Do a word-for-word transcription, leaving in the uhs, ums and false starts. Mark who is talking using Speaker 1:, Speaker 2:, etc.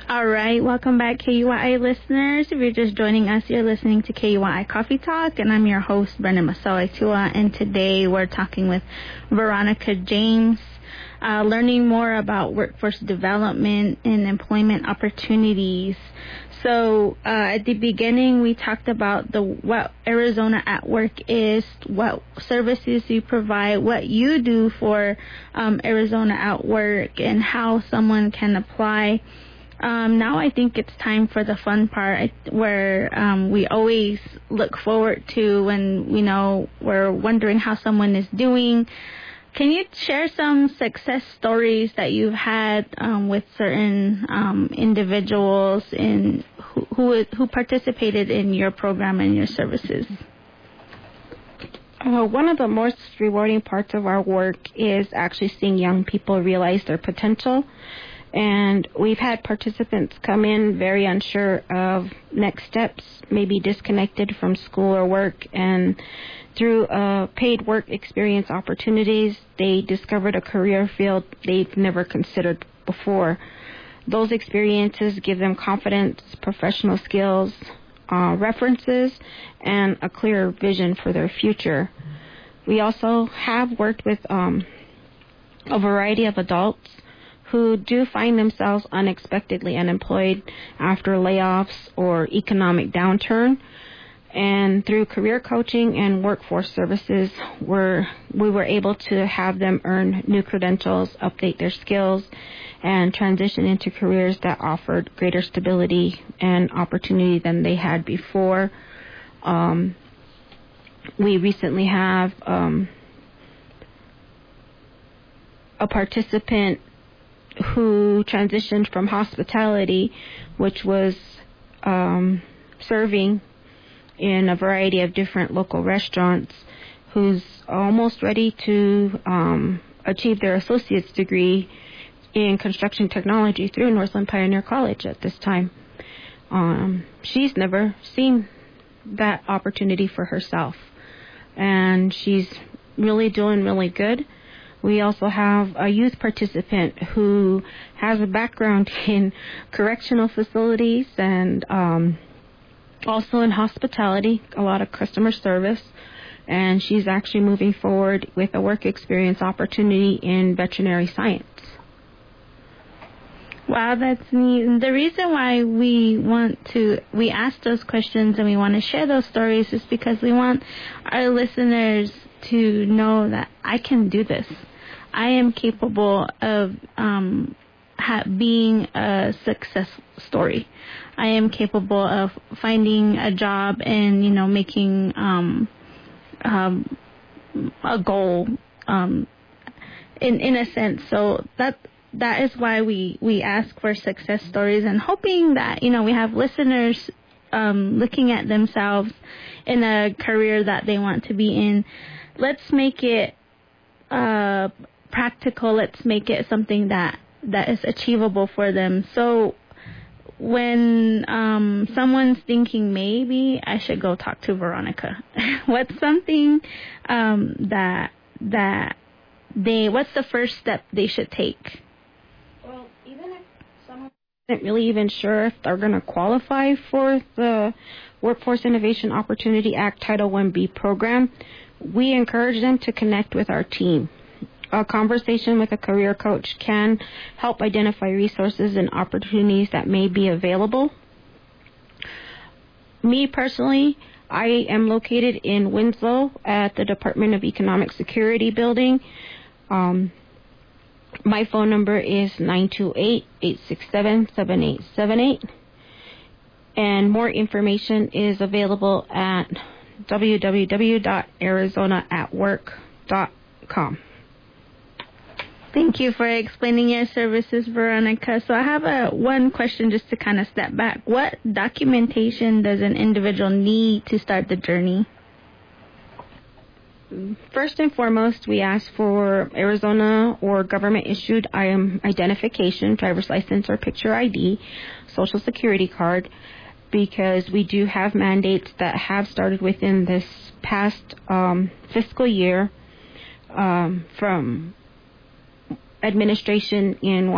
Speaker 1: All right, welcome back, K U I A listeners. If you're just joining us, you're listening to K U I A Coffee Talk, and I'm your host, Brenda Masoetua, and today we're talking with Veronica James, uh, learning more about workforce development and employment opportunities. So uh, at the beginning, we talked about the what Arizona at Work is, what services you provide, what you do for um, Arizona at Work, and how someone can apply. Um, now I think it's time for the fun part where um, we always look forward to when we know we're wondering how someone is doing. Can you share some success stories that you've had um, with certain um, individuals in who, who who participated in your program and your services?
Speaker 2: Uh, one of the most rewarding parts of our work is actually seeing young people realize their potential. And we've had participants come in very unsure of next steps, maybe disconnected from school or work, and through uh, paid work experience opportunities, they discovered a career field they've never considered before. Those experiences give them confidence, professional skills, uh, references, and a clearer vision for their future. We also have worked with um, a variety of adults who do find themselves unexpectedly unemployed after layoffs or economic downturn. And through career coaching and workforce services, we're, we were able to have them earn new credentials, update their skills, and transition into careers that offered greater stability and opportunity than they had before. Um, we recently have um, a participant who transitioned from hospitality, which was um, serving in a variety of different local restaurants, who's almost ready to um, achieve their associate's degree in construction technology through Northland Pioneer College at this time. Um, she's never seen that opportunity for herself, and she's really doing really good. We also have a youth participant who has a background in correctional facilities and um, also in hospitality, a lot of customer service, and she's actually moving forward with a work experience opportunity in veterinary science.
Speaker 1: Wow, that's neat. The reason why we want to, we ask those questions and we want to share those stories is because we want our listeners to know that I can do this. I am capable of um, ha- being a success story. I am capable of finding a job and, you know, making um, um, a goal um, in in a sense. So that that is why we, we ask for success stories and hoping that, you know, we have listeners um, looking at themselves in a career that they want to be in. Let's make it uh, practical. Let's make it something that, that is achievable for them. So when um, someone's thinking maybe I should go talk to Veronica, what's something um, that that they what's the first step they should take?
Speaker 2: Well, even if someone isn't really even sure if they're going to qualify for the Workforce Innovation Opportunity Act Title one B program, we encourage them to connect with our team. A conversation with a career coach can help identify resources and opportunities that may be available. Me personally, I am located in Winslow at the Department of Economic Security building. Um, my phone number is nine two eight, eight six seven, seven eight seven eight. And more information is available at w w w dot arizona at work dot com.
Speaker 1: Thank you for explaining your services, Veronica. So I have a one question just to kind of step back. What documentation does an individual need to start the journey?
Speaker 2: First and foremost, we ask for Arizona or government-issued identification, driver's license or picture I D, social security card, because we do have mandates that have started within this past um, fiscal year um, from administration in